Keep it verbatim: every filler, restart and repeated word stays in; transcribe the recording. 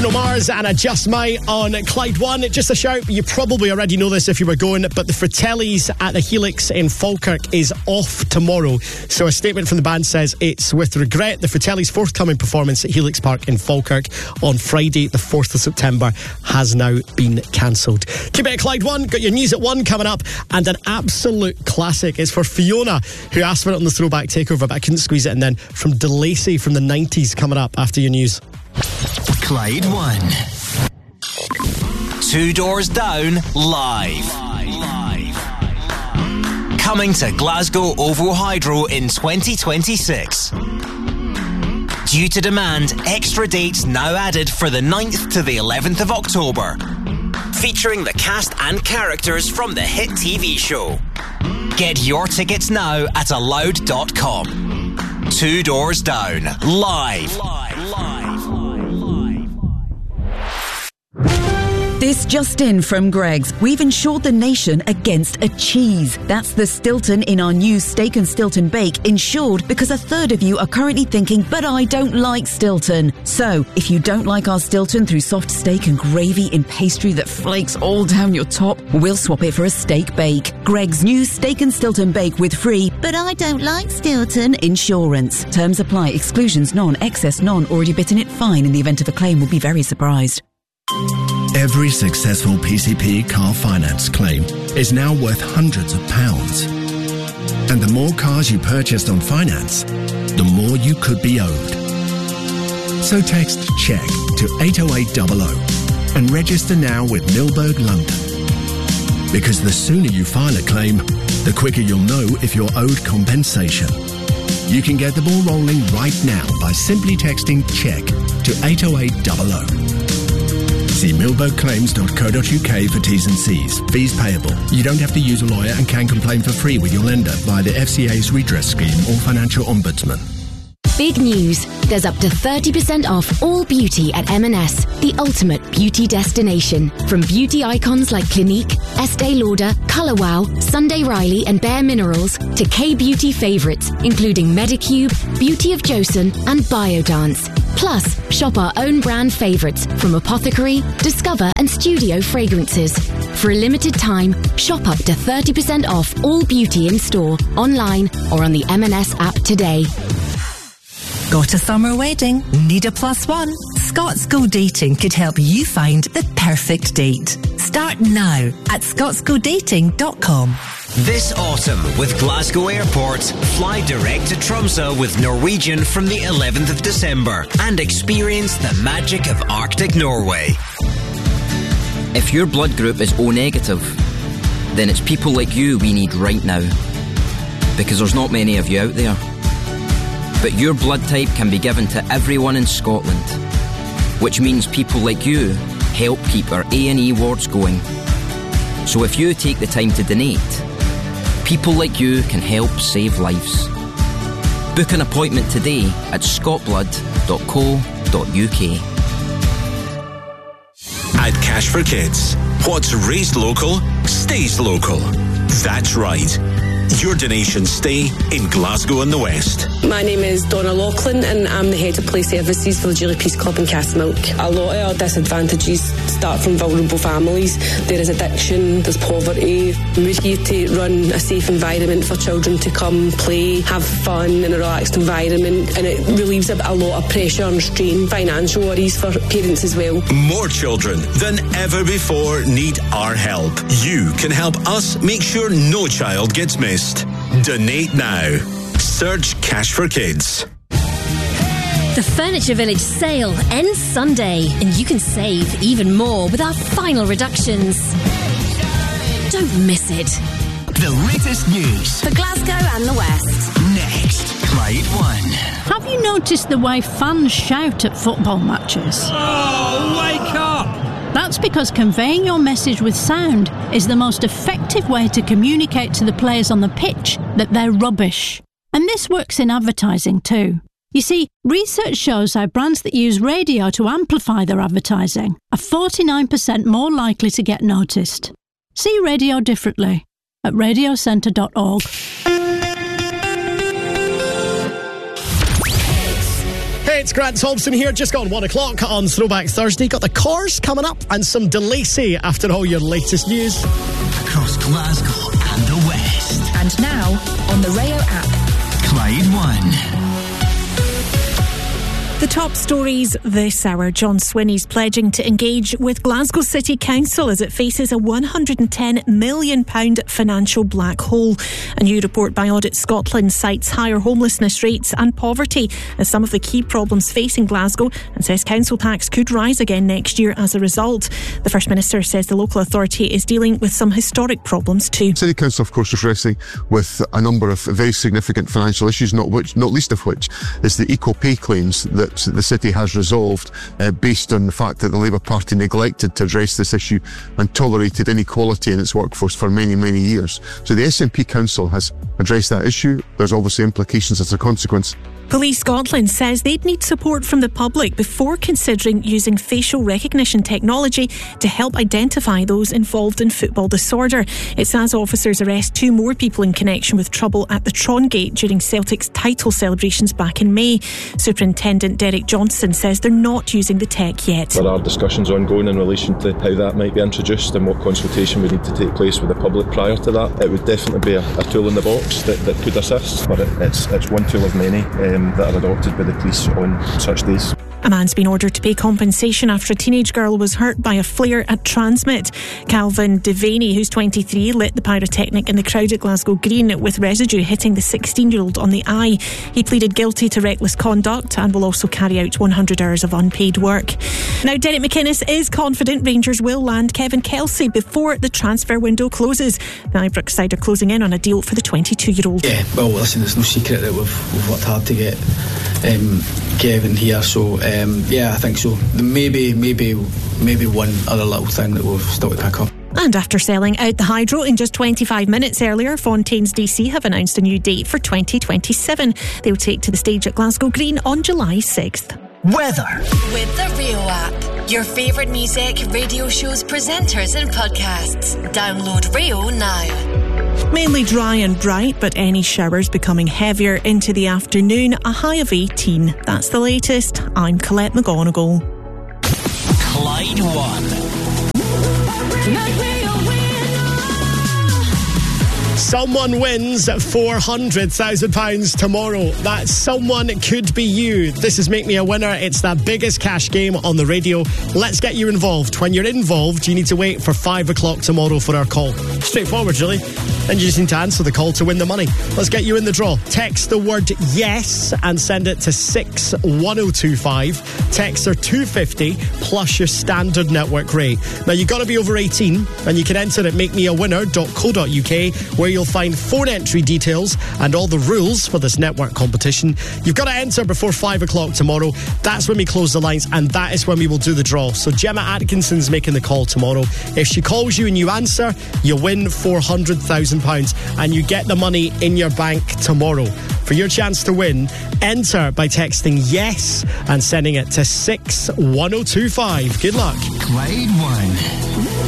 Bruno Mars and I Just Might on Clyde One. Just a shout, you probably already know this if you were going, but the Fratellis at the Helix in Falkirk is off tomorrow. So a statement from the band says it's with regret the Fratellis' forthcoming performance at Helix Park in Falkirk on Friday the fourth of September has now been cancelled. Keep it at Clyde One, got your news at one coming up, and an absolute classic is for Fiona, who asked for it on the Throwback Takeover, but I couldn't squeeze it in then, from DeLacy from the nineties coming up after your news. Clyde One. Two Doors Down live. Coming to Glasgow OVO Hydro in twenty twenty-six. Due to demand, extra dates now added for the ninth to the eleventh of October. Featuring the cast and characters from the hit T V show. Get your tickets now at allowed dot com. Two Doors Down live. Live. Live. This just in from Greggs. We've insured the nation against a cheese. That's the Stilton in our new Steak and Stilton Bake, insured because a third of you are currently thinking, but I don't like Stilton. So, if you don't like our Stilton through soft steak and gravy in pastry that flakes all down your top, we'll swap it for a steak bake. Greggs' new Steak and Stilton Bake with free, but I don't like Stilton insurance. Terms apply. Exclusions none. Excess none. Already bitten it fine. In the event of a claim, will be very surprised. Every successful P C P car finance claim is now worth hundreds of pounds. And the more cars you purchased on finance, the more you could be owed. So text CHECK to eight oh eight hundred and register now with Milberg London. Because the sooner you file a claim, the quicker you'll know if you're owed compensation. You can get the ball rolling right now by simply texting CHECK to eight oh eight hundred. See milberg claims dot co dot uk for T's and C's. Fees payable. You don't have to use a lawyer and can complain for free with your lender via the F C A's redress scheme or financial ombudsman. Big news. There's up to thirty percent off all beauty at M and S, the ultimate beauty destination. From beauty icons like Clinique, Estee Lauder, Colour Wow, Sunday Riley and Bare Minerals to K-beauty favourites, including Medicube, Beauty of Joseon and Biodance. Plus, shop our own brand favourites from Apothecary, Discover and Studio Fragrances. For a limited time, shop up to thirty percent off all beauty in store, online or on the M and S app today. Got a summer wedding? Need a plus one? Scots Go Dating could help you find the perfect date. Start now at scots go dating dot com. This autumn with Glasgow Airport, fly direct to Tromsø with Norwegian from the eleventh of December and experience the magic of Arctic Norway. If your blood group is O negative, then it's people like you we need right now. Because there's not many of you out there. But your blood type can be given to everyone in Scotland, which means people like you help keep our A and E wards going. So if you take the time to donate, people like you can help save lives. Book an appointment today at scot blood dot co dot uk. At Cash for Kids, what's raised local stays local. That's right. Your donations stay in Glasgow and the West. My name is Donna Laughlin and I'm the Head of Play Services for the Julie Peace Club in Castlemilk. A lot of our disadvantages start from vulnerable families. There is addiction, there's poverty. We're here to run a safe environment for children to come, play, have fun in a relaxed environment, and it relieves a, a lot of pressure and strain, financial worries for parents as well. More children than ever before need our help. You can help us make sure no child gets missed. Donate now. Search Cash for Kids. The Furniture Village sale ends Sunday, and you can save even more with our final reductions. Don't miss it. The latest news for Glasgow and the West. Next, Clyde One. Have you noticed the way fans shout at football matches? Oh, wake up! That's because conveying your message with sound is the most effective way to communicate to the players on the pitch that they're rubbish. And this works in advertising too. You see, research shows how brands that use radio to amplify their advertising are forty-nine percent more likely to get noticed. See radio differently at radio centre dot org. It's Grant Thompson here, just gone one o'clock on Throwback Thursday. Got the Cars coming up and some DeLacy after all your latest news. Across Glasgow and the West. And now, on the Rayo app. Clyde One. The top stories this hour. John Swinney's pledging to engage with Glasgow City Council as it faces a one hundred ten million pounds financial black hole. A new report by Audit Scotland cites higher homelessness rates and poverty as some of the key problems facing Glasgow and says council tax could rise again next year as a result. The First Minister says the local authority is dealing with some historic problems too. City Council, of course, is wrestling with a number of very significant financial issues, not which, not least of which is the equal pay claims that the city has resolved uh, based on the fact that the Labour Party neglected to address this issue and tolerated inequality in its workforce for many, many years. So the S N P Council has addressed that issue. There's obviously implications as a consequence. Police Scotland says they'd need support from the public before considering using facial recognition technology to help identify those involved in football disorder. It says officers arrest two more people in connection with trouble at the Trongate during Celtic's title celebrations back in May. Superintendent Derek Johnson says they're not using the tech yet. There are discussions ongoing in relation to how that might be introduced and what consultation would need to take place with the public prior to that. It would definitely be a, a tool in the box that, that could assist, but it, it's, it's one tool of many. Um, that are adopted by the police on such days. A man's been ordered to pay compensation after a teenage girl was hurt by a flare at Transmit. Calvin Devaney, who's twenty-three, lit the pyrotechnic in the crowd at Glasgow Green with residue hitting the sixteen-year-old on the eye. He pleaded guilty to reckless conduct and will also carry out one hundred hours of unpaid work. Now, Derek McInnes is confident Rangers will land Kevin Kelsey before the transfer window closes. The Ibrox side are closing in on a deal for the twenty-two-year-old. Yeah, well, listen, it's no secret that we've, we've worked hard to get um, Kevin here, so um, yeah, I think so. Maybe, maybe, maybe one other little thing that we've still to pick up. And after selling out the Hydro in just twenty-five minutes earlier, Fontaine's D C have announced a new date for twenty twenty-seven. They'll take to the stage at Glasgow Green on July sixth. Weather. With the Rio app, your favourite music, radio shows, presenters and podcasts. Download Rio now. Mainly dry and bright, but any showers becoming heavier into the afternoon, a high of eighteen. That's the latest. I'm Colette McGonigal. Clyde One. Someone wins four hundred thousand pounds tomorrow. That someone could be you. This is Make Me a Winner. It's that biggest cash game on the radio. Let's get you involved. When you're involved, you need to wait for five o'clock tomorrow for our call. Straightforward, really. Then you just need to answer the call to win the money. Let's get you in the draw. Text the word yes and send it to six one oh two five. Texts are two fifty plus your standard network rate. Now, you've got to be over eighteen and you can enter at make me a winner dot co dot uk, where you'll find phone entry details and all the rules for this network competition. You've got to enter before five o'clock tomorrow. That's when we close the lines and that is when we will do the draw. So Gemma Atkinson's making the call tomorrow. If she calls you and you answer, you win four hundred thousand pounds and you get the money in your bank tomorrow. For your chance to win, enter by texting yes and sending it to six one oh two five. Good luck. Clyde One.